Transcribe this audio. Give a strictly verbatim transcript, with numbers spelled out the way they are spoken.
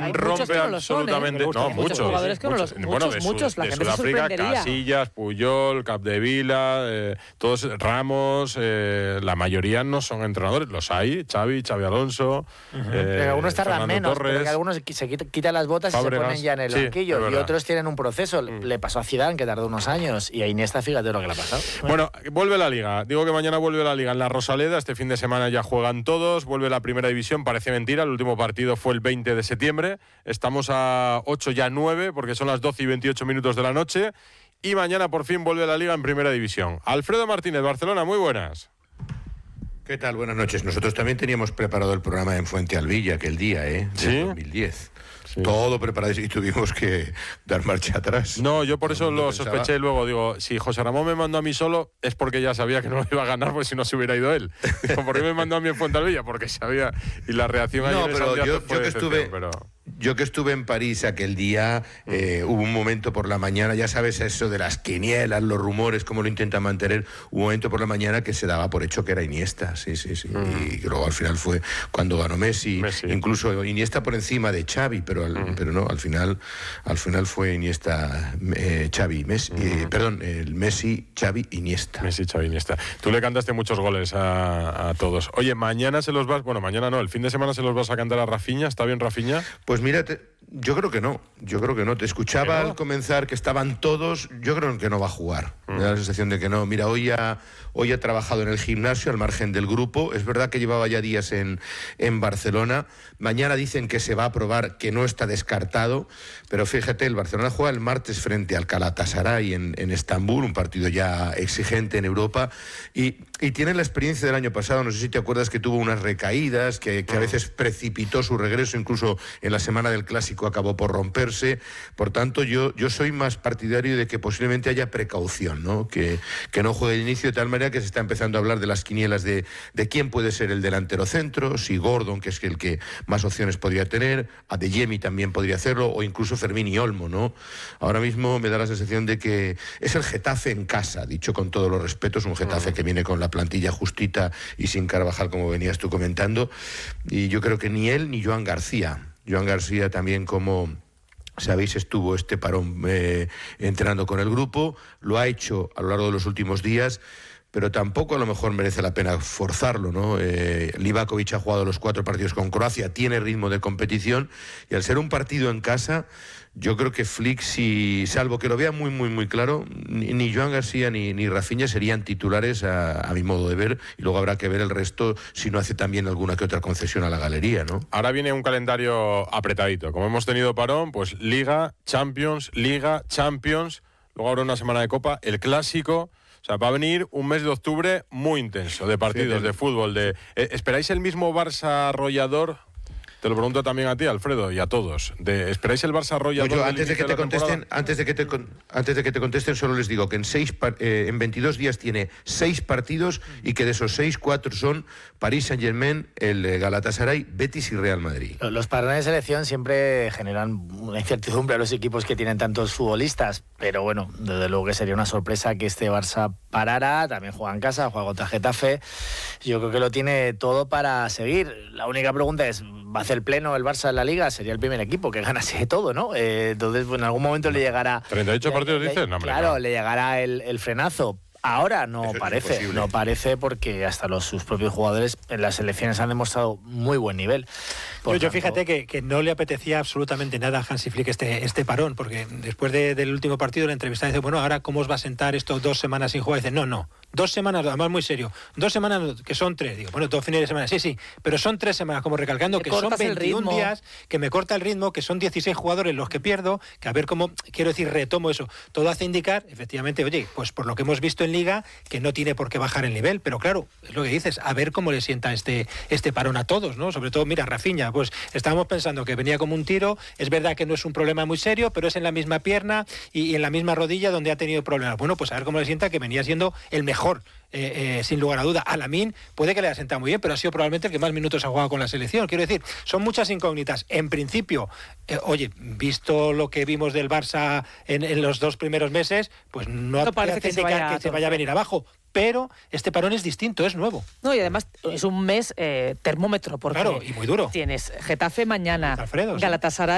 hay rompe no absolutamente... Son, ¿eh? No, muchos, muchos. jugadores que no muchos, los, bueno, muchos, de, muchos. Sud, La de gente se Sudáfrica, sorprendería. Casillas, Puyol, Capdevila, eh, todos, Ramos, eh, la mayoría no son entrenadores. Los hay, Xavi, Xavi Alonso, Uh-huh. eh, pero algunos tardan Fernando menos, Torres, porque algunos se quitan las botas Fábregas, y se ponen ya en el sí, banquillo, y otros tienen un proceso. Mm. Le pasó a Zidane, que tardó unos años, y a Iniesta, fíjate lo que le ha pasado. Bueno, vuelve la Liga. Digo que mañana vuelve la Liga en la Rosaleda. Este fin de semana ya juegan todos. Vuelve la Primera División. Parece mentira. El último partido fue el veinte de septiembre. Estamos a ocho, ya nueve, porque son las doce y veintiocho minutos de la noche. Y mañana por fin vuelve la Liga en Primera División. Alfredo Martínez, Barcelona, muy buenas. ¿Qué tal? Buenas noches. Nosotros también teníamos preparado el programa en Fuente Alvilla aquel día, ¿eh? De ¿Sí? dos mil diez. Sí. Todo preparado y tuvimos que dar marcha atrás. No, yo por eso lo pensaba... sospeché luego. Digo, si José Ramón me mandó a mí solo, es porque ya sabía que no lo iba a ganar, pues si no se hubiera ido él. Digo, ¿por qué me mandó a mí en Fuentealbilla? Porque sabía. Y la reacción no, ayer pero en yo, fue yo que estuve... pero... Yo que estuve en París aquel día, eh, hubo un momento por la mañana, ya sabes eso de las quinielas, los rumores, cómo lo intentan mantener, un momento por la mañana que se daba por hecho que era Iniesta, sí, sí, sí. Mm. Y luego al final fue cuando ganó Messi, Messi. Incluso Iniesta por encima de Xavi, pero, al, mm. pero no, al final, al final fue Iniesta, eh, Xavi, Messi, mm. eh, perdón, el Messi, Xavi, Iniesta. Messi, Xavi, Iniesta. Tú le cantaste muchos goles a, a todos. Oye, mañana se los vas, bueno, mañana no, el fin de semana se los vas a cantar a Rafinha, ¿está bien Rafinha? Pues mira, te, yo creo que no, yo creo que no. Te escuchaba no? al comenzar que estaban todos, yo creo que no va a jugar. Mm. Me da la sensación de que no. Mira, hoy ha, hoy ha trabajado en el gimnasio al margen del grupo. Es verdad que llevaba ya días en, en Barcelona. Mañana dicen que se va a probar, que no está descartado. Pero fíjate, el Barcelona juega el martes frente al Galatasaray en, en Estambul, un partido ya exigente en Europa. Y, y tiene la experiencia del año pasado. No sé si te acuerdas que tuvo unas recaídas, que, que a veces precipitó su regreso, incluso en la semana del Clásico acabó por romperse. Por tanto, yo, yo soy más partidario de que posiblemente haya precaución, ¿no? Que, que no juegue de inicio, de tal manera que se está empezando a hablar de las quinielas de, de quién puede ser el delantero centro, si Gordon, que es el que más opciones podría tener, Adeyemi también podría hacerlo, o incluso Fermín y Olmo, ¿no? Ahora mismo me da la sensación de que es el Getafe en casa, dicho con todos los respetos, un Getafe que viene con la plantilla justita y sin Carvajal, como venías tú comentando, y yo creo que ni él ni Joan García. Joan García también, como sabéis, estuvo este parón eh, entrenando con el grupo, lo ha hecho a lo largo de los últimos días, pero tampoco a lo mejor merece la pena forzarlo, ¿no? Eh, Livakovic ha jugado los cuatro partidos con Croacia, tiene ritmo de competición, y al ser un partido en casa, yo creo que Flick, si, salvo que lo vea muy, muy, muy claro, ni, ni Joan García ni, ni Rafinha serían titulares a, a mi modo de ver, y luego habrá que ver el resto si no hace también alguna que otra concesión a la galería, ¿no? Ahora viene un calendario apretadito. Como hemos tenido parón, pues Liga, Champions, Liga, Champions, luego habrá una semana de Copa, el Clásico. O sea, va a venir un mes de octubre muy intenso, de partidos, sí, de fútbol. De, eh, ¿Esperáis el mismo Barça arrollador? Te lo pregunto también a ti, Alfredo, y a todos. De, ¿Esperáis el Barça arrollador? No, yo, antes de que te contesten, antes de que te antes de que te contesten, solo les digo que en seis eh, en veintidós días tiene seis partidos y que de esos seis, cuatro son París Saint-Germain, el Galatasaray, Betis y Real Madrid. Los parones de selección siempre generan una incertidumbre a los equipos que tienen tantos futbolistas, pero bueno, desde luego que sería una sorpresa que este Barça parara. También juega en casa, juega contra Getafe. Yo creo que lo tiene todo para seguir. La única pregunta es, ¿va a hacer pleno el Barça en la Liga? Sería el primer equipo que ganase todo, ¿no? Eh, entonces, pues, en algún momento le llegará... ¿treinta y ocho le, partidos le, dices? No, claro, no. le llegará el, el frenazo. Ahora no Eso parece, es no parece porque hasta los sus propios jugadores en las selecciones han demostrado muy buen nivel. Por yo, tanto, yo fíjate que, que no le apetecía absolutamente nada a Hansi Flick este, este parón, porque después de, del último partido la entrevista dice, bueno, ahora ¿cómo os va a sentar estos dos semanas sin jugar? Y dice, no, no, dos semanas, además muy serio, dos semanas que son tres, digo, bueno, dos fines de semana, sí, sí, pero son tres semanas, como recalcando que son veintiún días, que me corta el ritmo, que son dieciséis jugadores los que pierdo, que a ver cómo, quiero decir, retomo eso. Todo hace indicar, efectivamente, oye, pues por lo que hemos visto en Liga, que no tiene por qué bajar el nivel, pero claro, es lo que dices, a ver cómo le sienta este, este parón a todos, ¿no? Sobre todo, mira, Rafinha, pues estábamos pensando que venía como un tiro, es verdad que no es un problema muy serio, pero es en la misma pierna y, y en la misma rodilla donde ha tenido problemas. Bueno, pues a ver cómo le sienta, que venía siendo el mejor, eh, eh, sin lugar a duda. A Lamine puede que le haya sentado muy bien, pero ha sido probablemente el que más minutos ha jugado con la selección. Quiero decir, son muchas incógnitas. En principio, eh, oye, visto lo que vimos del Barça en, en los dos primeros meses, pues no, no parece que, se vaya, que se vaya a venir abajo. Pero este parón es distinto, es nuevo. No, y además es un mes eh, termómetro, porque claro, y muy duro. Tienes Getafe mañana, Alfredo, Galatasaray.